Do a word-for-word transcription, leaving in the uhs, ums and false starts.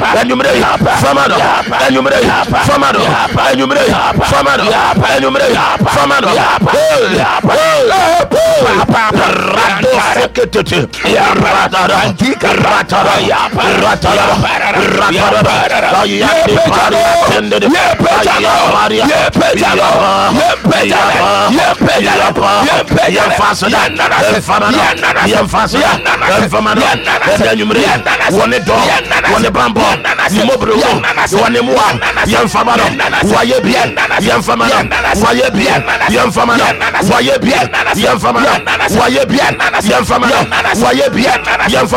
enyumre famado enyumre famado enyumre famado enyumre famado rado sekete ya ratara antika ratara ya ratara ratara ya pari tende ya pari ya petala ya petala ya petala ya fasada ya famado ya fasada ya famado enyumre wone do wone bambo mobro wone muwa ya famado waye bien ya famado waye bien ya famado waye bien ya famado waye bien ya famado waye bien ya